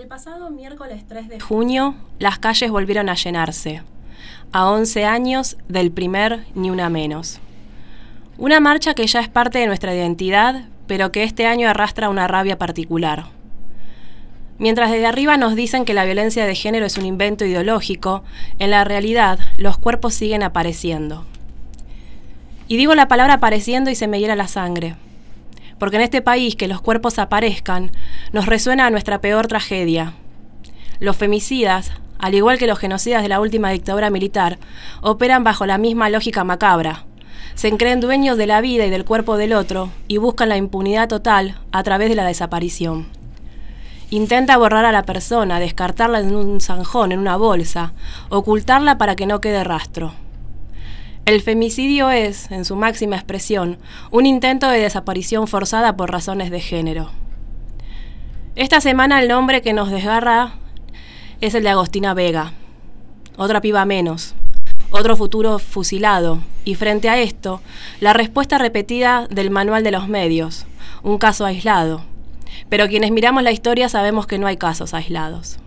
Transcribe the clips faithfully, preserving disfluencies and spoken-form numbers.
El pasado miércoles tres de junio, las calles volvieron a llenarse. A once años del primer Ni Una Menos. Una marcha que ya es parte de nuestra identidad, pero que este año arrastra una rabia particular. Mientras desde arriba nos dicen que la violencia de género es un invento ideológico, en la realidad los cuerpos siguen apareciendo. Y digo la palabra apareciendo y se me hiela la sangre. Porque en este país que los cuerpos aparezcan nos resuena a nuestra peor tragedia. Los femicidas, al igual que los genocidas de la última dictadura militar, operan bajo la misma lógica macabra. Se creen dueños de la vida y del cuerpo del otro y buscan la impunidad total a través de la desaparición. Intenta borrar a la persona, descartarla en un zanjón, en una bolsa, ocultarla para que no quede rastro. El femicidio es, en su máxima expresión, un intento de desaparición forzada por razones de género. Esta semana el nombre que nos desgarra es el de Agostina Vega, otra piba menos, otro futuro fusilado, y frente a esto, la respuesta repetida del manual de los medios, un caso aislado. Pero quienes miramos la historia sabemos que no hay casos aislados.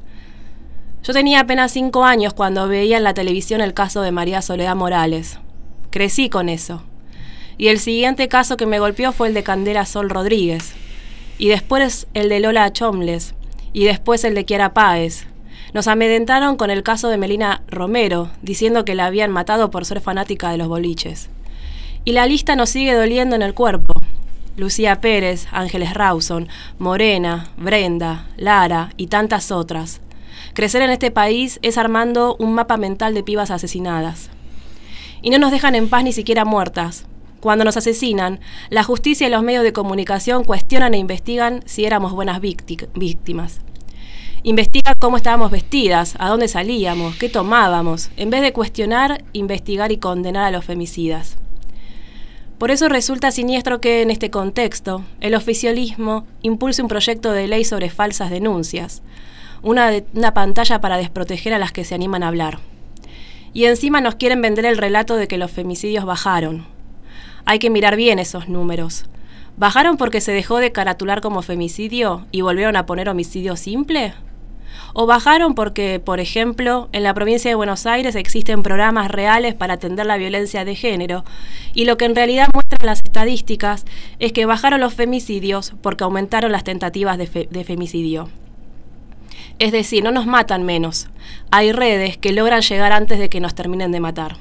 Yo tenía apenas cinco años cuando veía en la televisión el caso de María Soledad Morales. Crecí con eso. Y el siguiente caso que me golpeó fue el de Candela Sol Rodríguez. Y después el de Lola Chomles. Y después el de Kiara Páez. Nos amedrentaron con el caso de Melina Romero, diciendo que la habían matado por ser fanática de los boliches. Y la lista nos sigue doliendo en el cuerpo. Lucía Pérez, Ángeles Rawson, Morena, Brenda, Lara y tantas otras. Crecer en este país es armando un mapa mental de pibas asesinadas. Y no nos dejan en paz ni siquiera muertas. Cuando nos asesinan, la justicia y los medios de comunicación cuestionan e investigan si éramos buenas víctimas. Investigan cómo estábamos vestidas, a dónde salíamos, qué tomábamos, en vez de cuestionar, investigar y condenar a los femicidas. Por eso resulta siniestro que, en este contexto, el oficialismo impulse un proyecto de ley sobre falsas denuncias. Una, de, una pantalla para desproteger a las que se animan a hablar. Y encima nos quieren vender el relato de que los femicidios bajaron. Hay que mirar bien esos números. ¿Bajaron porque se dejó de caratular como femicidio y volvieron a poner homicidio simple? ¿O bajaron porque, por ejemplo, en la provincia de Buenos Aires existen programas reales para atender la violencia de género y lo que en realidad muestran las estadísticas es que bajaron los femicidios porque aumentaron las tentativas de, fe, de femicidio? Es decir, no nos matan menos. Hay redes que logran llegar antes de que nos terminen de matar.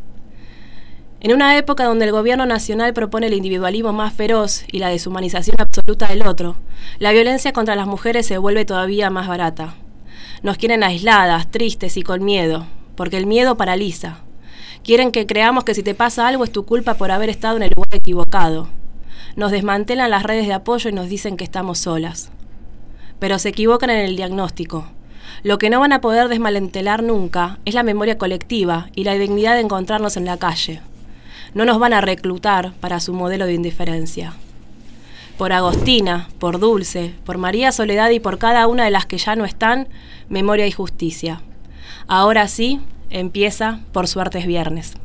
En una época donde el gobierno nacional propone el individualismo más feroz y la deshumanización absoluta del otro, la violencia contra las mujeres se vuelve todavía más barata. Nos quieren aisladas, tristes y con miedo, porque el miedo paraliza. Quieren que creamos que si te pasa algo es tu culpa por haber estado en el lugar equivocado. Nos desmantelan las redes de apoyo y nos dicen que estamos solas. Pero se equivocan en el diagnóstico. Lo que no van a poder desmantelar nunca es la memoria colectiva y la dignidad de encontrarnos en la calle. No nos van a reclutar para su modelo de indiferencia. Por Agostina, por Dulce, por María Soledad y por cada una de las que ya no están, memoria y justicia. Ahora sí, empieza Por Suerte es Viernes.